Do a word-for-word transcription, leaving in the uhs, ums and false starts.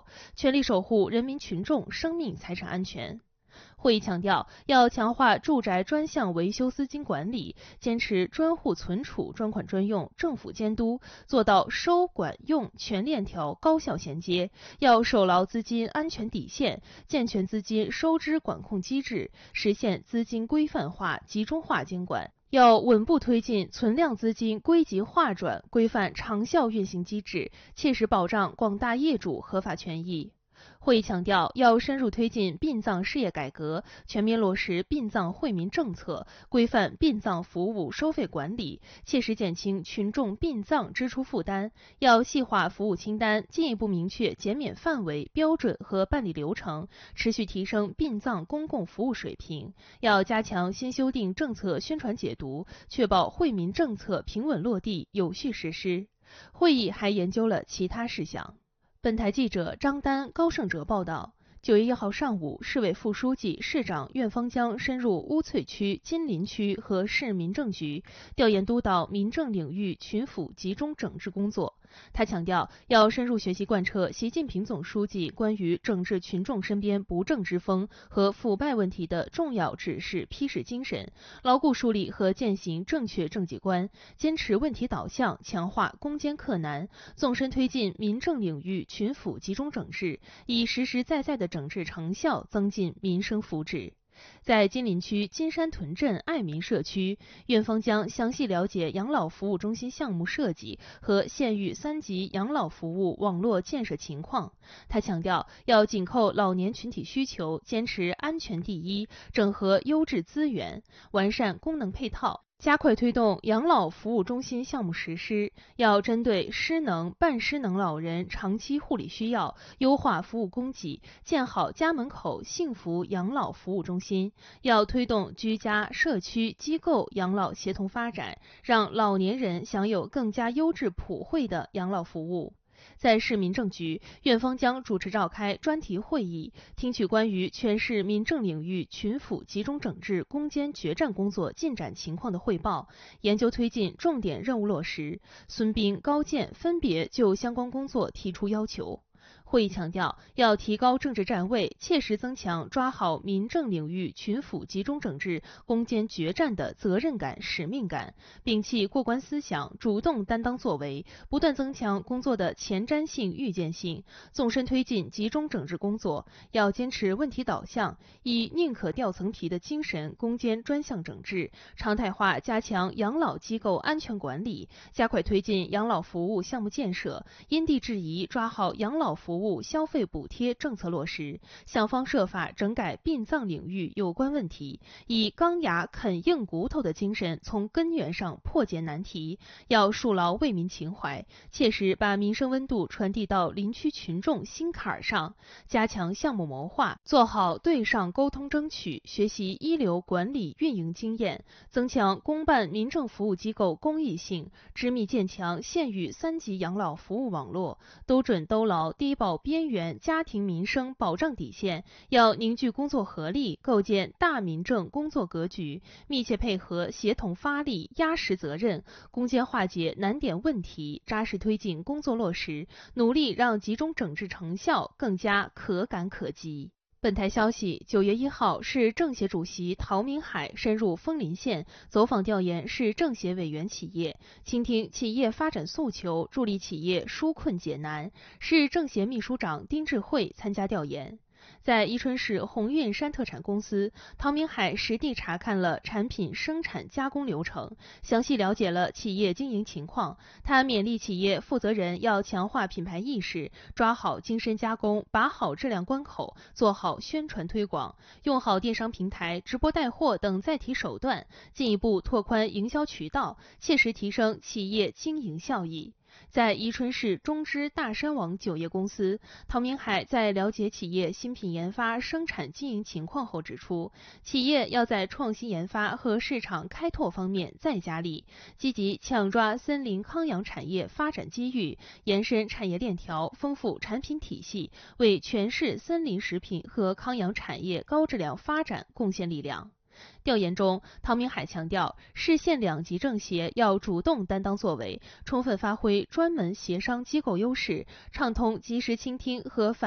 全力守护人民群众生命财产安全。会议强调，要强化住宅专项维修资金管理，坚持专户存储、专款专用、政府监督，做到收管用全链条高效衔接。要守牢资金安全底线，健全资金收支管控机制，实现资金规范化、集中化监管。要稳步推进存量资金归集划转，规范长效运行机制，切实保障广大业主合法权益。会议强调，要深入推进殡葬事业改革，全面落实殡葬惠民政策，规范殡葬服务收费管理，切实减轻群众殡葬支出负担。要细化服务清单，进一步明确减免范围、标准和办理流程，持续提升殡葬公共服务水平。要加强新修订政策宣传解读，确保惠民政策平稳落地、有序实施。会议还研究了其他事项。本台记者张丹、高胜哲报道。九月一号上午，市委副书记、市长苑方江深入乌翠区、金陵区和市民政局，调研督导民政领域群府集中整治工作。他强调，要深入学习贯彻习近平总书记关于整治群众身边不正之风和腐败问题的重要指示批示精神，牢固树立和践行正确政绩观，坚持问题导向，强化攻坚克难，纵深推进民政领域群府集中整治，以实实在在的整治成效增进民生福祉。在金陵区金山屯镇爱民社区，苑方江详细了解养老服务中心项目设计和县域三级养老服务网络建设情况。他强调，要紧扣老年群体需求，坚持安全第一，整合优质资源，完善功能配套，加快推动养老服务中心项目实施。要针对失能、半失能老人长期护理需要，优化服务供给，建好家门口幸福养老服务中心。要推动居家、社区、机构养老协同发展，让老年人享有更加优质普惠的养老服务。在市民政局，苑方江主持召开专题会议，听取关于全市民政领域群府集中整治攻坚决战工作进展情况的汇报，研究推进重点任务落实。孙斌、高健分别就相关工作提出要求。会议强调，要提高政治站位，切实增强抓好民政领域群府集中整治攻坚决战的责任感、使命感，摒弃过关思想，主动担当作为，不断增强工作的前瞻性、预见性，纵深推进集中整治工作。要坚持问题导向，以宁可掉层皮的精神攻坚专项整治，常态化加强养老机构安全管理，加快推进养老服务项目建设，因地制宜抓好养老服务消费补贴政策落实，想方设法整改殡葬领域有关问题，以钢牙啃硬骨头的精神从根源上破解难题。要树牢为民情怀，切实把民生温度传递到林区群众心坎上，加强项目谋划，做好对上沟通争取，学习一流管理运营经验，增强公办民政服务机构公益性，织密建强县域三级养老服务网络，都准都牢低保边缘家庭民生保障底线。要凝聚工作合力，构建大民政工作格局，密切配合协同发力，压实责任，攻坚化解难点问题，扎实推进工作落实，努力让集中整治成效更加可感可及。本台消息，九月一号，市政协主席陶明海深入枫林县，走访调研市政协委员企业，倾听企业发展诉求，助力企业纾困解难。市政协秘书长丁智慧参加调研。在宜春市鸿运山特产公司，陶明海实地查看了产品生产加工流程，详细了解了企业经营情况。他勉励企业负责人要强化品牌意识，抓好精深加工，把好质量关口，做好宣传推广，用好电商平台、直播带货等载体手段，进一步拓宽营销渠道，切实提升企业经营效益。在宜春市中支大山网酒业公司，陶明海在了解企业新品研发、生产经营情况后指出，企业要在创新研发和市场开拓方面再加力，积极抢抓森林康养产业发展机遇，延伸产业链条，丰富产品体系，为全市森林食品和康养产业高质量发展贡献力量。调研中，陶明海强调，市县两级政协要主动担当作为，充分发挥专门协商机构优势，畅通及时倾听和反